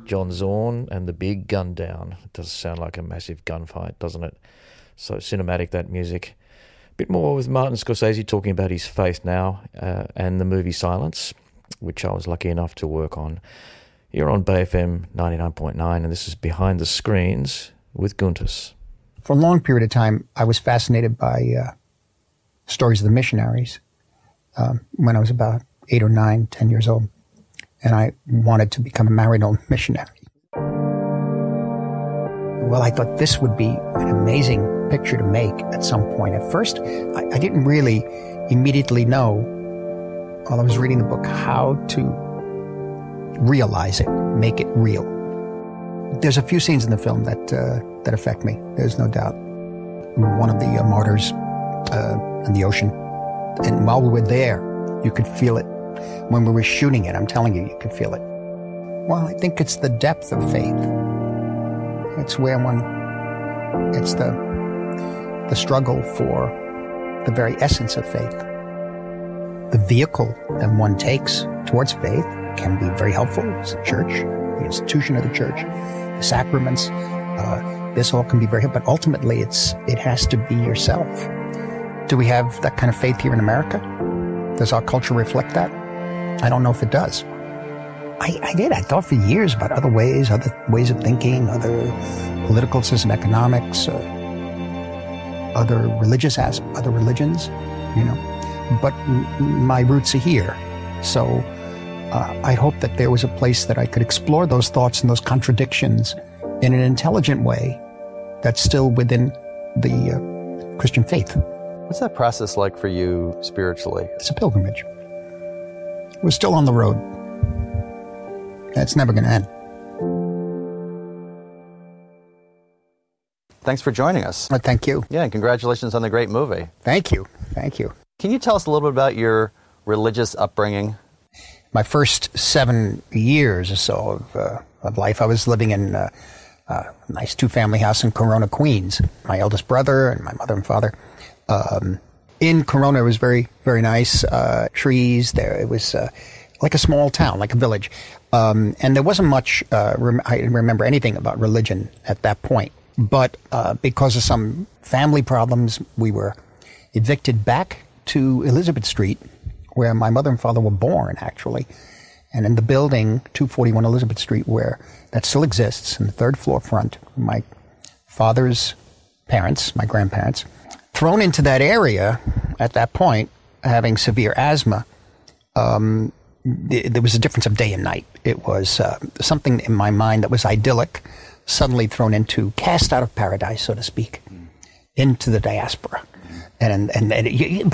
John Zorn and the big gun down. It does sound like a massive gunfight, doesn't it? So cinematic, that music. A bit more with Martin Scorsese talking about his faith now and the movie Silence, which I was lucky enough to work on. Here on Bay FM 99.9, and this is Behind the Screens with Guntis. For a long period of time, I was fascinated by stories of the missionaries when I was about 8 or 9, 10 years old. And I wanted to become a married missionary. Well, I thought this would be an amazing picture to make at some point. At first, I didn't really immediately know, while I was reading the book, how to realize it, make it real. There's a few scenes in the film that affect me, there's no doubt. One of the martyrs in the ocean. And while we were there, you could feel it. When we were shooting it, I'm telling you, you could feel it. Well, I think it's the depth of faith. It's where it's the struggle for the very essence of faith. The vehicle that one takes towards faith can be very helpful. It's the church, the institution of the church, the sacraments. This all can be very helpful, but ultimately it has to be yourself. Do we have that kind of faith here in America? Does our culture reflect that? I don't know if it does. I did. I thought for years about other ways of thinking, other political system, economics, other religions, you know. But my roots are here. So I hope that there was a place that I could explore those thoughts and those contradictions in an intelligent way that's still within the Christian faith. What's that process like for you spiritually? It's a pilgrimage. We're still on the road. It's never going to end. Thanks for joining us. Thank you. Yeah, and congratulations on the great movie. Thank you. Thank you. Can you tell us a little bit about your religious upbringing? My first 7 years or so of life, I was living in a nice two-family house in Corona, Queens. My eldest brother and my mother and father. In Corona, it was very, very nice. Trees there. It was like a small town, like a village. And there wasn't much, I didn't remember anything about religion at that point. But because of some family problems, we were evicted back to Elizabeth Street, where my mother and father were born, actually. And in the building, 241 Elizabeth Street, where that still exists, in the third floor front, my father's parents, my grandparents, thrown into that area at that point, having severe asthma, there was a difference of day and night. It was something in my mind that was idyllic, suddenly thrown into, cast out of paradise, so to speak, into the diaspora. And